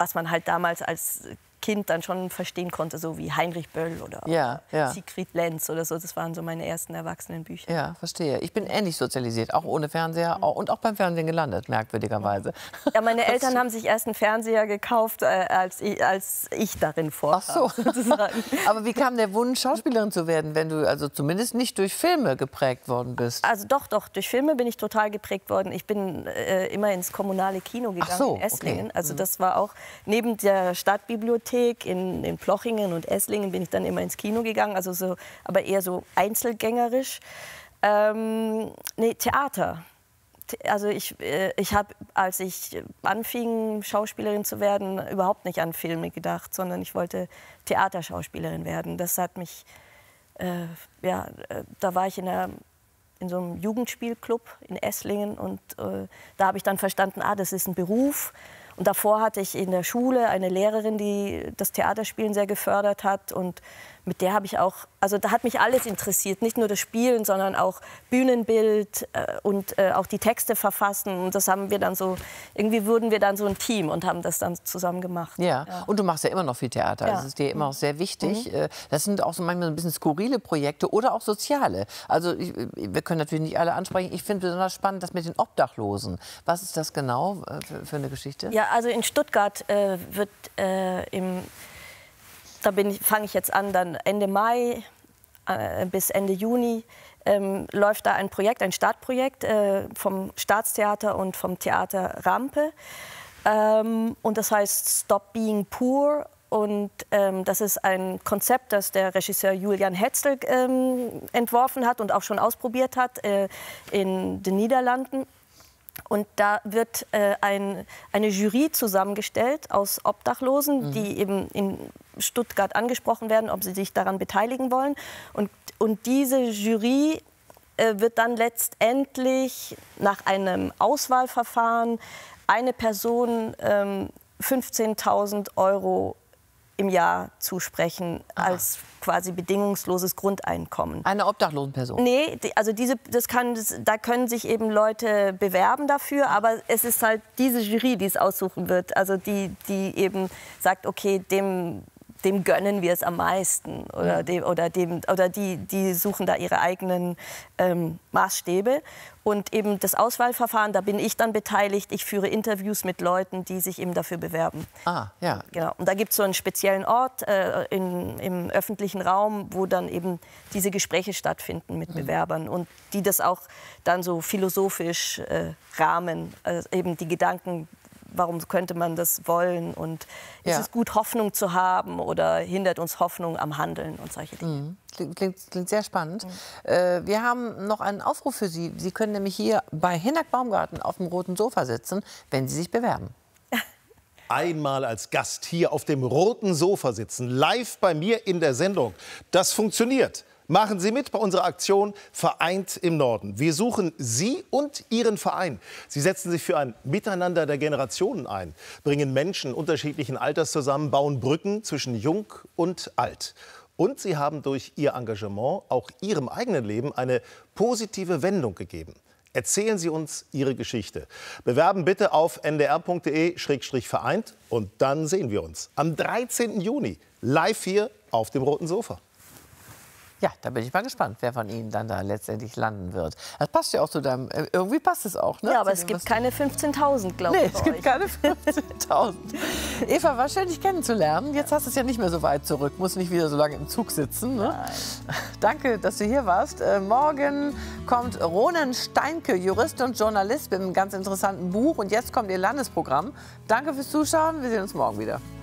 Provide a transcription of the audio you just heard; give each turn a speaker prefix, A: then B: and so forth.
A: was man halt damals als Kind dann schon verstehen konnte, so wie Heinrich Böll oder Siegfried Lenz oder so. Das waren so meine ersten Erwachsenenbücher.
B: Ja, verstehe. Ich bin ähnlich sozialisiert, auch ohne Fernseher und auch beim Fernsehen gelandet, merkwürdigerweise.
A: Ja, meine Eltern haben sich erst einen Fernseher gekauft, als ich darin vorkam.
B: Ach so. Sozusagen. Aber wie kam der Wunsch, Schauspielerin zu werden, wenn du also zumindest nicht durch Filme geprägt worden bist?
A: Also doch, durch Filme bin ich total geprägt worden. Ich bin immer ins kommunale Kino gegangen in Esslingen. Okay. Also das war auch neben der Stadtbibliothek in Plochingen und Esslingen bin ich dann immer ins Kino gegangen, also so, aber eher so einzelgängerisch. Nee, Theater. Also ich habe, als ich anfing, Schauspielerin zu werden, überhaupt nicht an Filme gedacht, sondern ich wollte Theaterschauspielerin werden. Das hat mich, da war ich in so einem Jugendspielclub in Esslingen und da habe ich dann verstanden, das ist ein Beruf. Und davor hatte ich in der Schule eine Lehrerin, die das Theaterspielen sehr gefördert hat. Und mit der habe ich auch, also da hat mich alles interessiert. Nicht nur das Spielen, sondern auch Bühnenbild und auch die Texte verfassen. Und das haben wir dann so, irgendwie wurden wir dann so ein Team und haben das dann zusammen gemacht.
B: Ja, und du machst ja immer noch viel Theater. Das ist dir immer auch sehr wichtig. Das sind auch so manchmal ein bisschen skurrile Projekte oder auch soziale. Also wir können natürlich nicht alle ansprechen. Ich finde besonders spannend das mit den Obdachlosen. Was ist das genau für eine Geschichte?
A: Ja, also in Stuttgart wird fange ich jetzt an, dann Ende Mai bis Ende Juni läuft da ein Projekt, ein Startprojekt vom Staatstheater und vom Theater Rampe. Und das heißt Stop Being Poor. Und das ist ein Konzept, das der Regisseur Julian Hetzel entworfen hat und auch schon ausprobiert hat in den Niederlanden. Und da wird eine Jury zusammengestellt aus Obdachlosen, die eben in Stuttgart angesprochen werden, ob sie sich daran beteiligen wollen. Und diese Jury wird dann letztendlich nach einem Auswahlverfahren eine Person 15.000 € im Jahr zusprechen als quasi bedingungsloses Grundeinkommen.
B: Eine obdachlosen Person?
A: Nee, also da können sich eben Leute bewerben dafür, aber es ist halt diese Jury, die es aussuchen wird, also die eben sagt, okay, dem gönnen wir es am meisten oder die suchen da ihre eigenen Maßstäbe. Und eben das Auswahlverfahren, da bin ich dann beteiligt. Ich führe Interviews mit Leuten, die sich eben dafür bewerben.
B: Ja.
A: Genau. Und da gibt es so einen speziellen Ort im öffentlichen Raum, wo dann eben diese Gespräche stattfinden mit Bewerbern und die das auch dann so philosophisch rahmen, eben die Gedanken. Warum könnte man das wollen? Und ist es gut, Hoffnung zu haben oder hindert uns Hoffnung am Handeln und solche Dinge?
B: Klingt sehr spannend. Wir haben noch einen Aufruf für Sie. Sie können nämlich hier bei Hinak Baumgarten auf dem roten Sofa sitzen, wenn Sie sich bewerben.
C: Einmal als Gast hier auf dem roten Sofa sitzen, live bei mir in der Sendung. Das funktioniert. Machen Sie mit bei unserer Aktion Vereint im Norden. Wir suchen Sie und Ihren Verein. Sie setzen sich für ein Miteinander der Generationen ein, bringen Menschen unterschiedlichen Alters zusammen, bauen Brücken zwischen Jung und Alt. Und Sie haben durch Ihr Engagement auch Ihrem eigenen Leben eine positive Wendung gegeben. Erzählen Sie uns Ihre Geschichte. Bewerben bitte auf ndr.de/vereint und dann sehen wir uns am 13. Juni live hier auf dem roten Sofa.
B: Ja, da bin ich mal gespannt, wer von Ihnen dann da letztendlich landen wird. Das passt ja auch zu deinem, irgendwie passt es auch, ne?
A: Ja, aber es gibt keine 15.000, glaube ich.
B: Nee, es gibt keine 15.000. Eva, war schön, dich kennenzulernen. Jetzt hast du es ja nicht mehr so weit zurück, musst nicht wieder so lange im Zug sitzen. Ne?
A: Nein.
B: Danke, dass du hier warst. Morgen kommt Ronen Steinke, Jurist und Journalist mit einem ganz interessanten Buch. Und jetzt kommt ihr Landesprogramm. Danke fürs Zuschauen, wir sehen uns morgen wieder.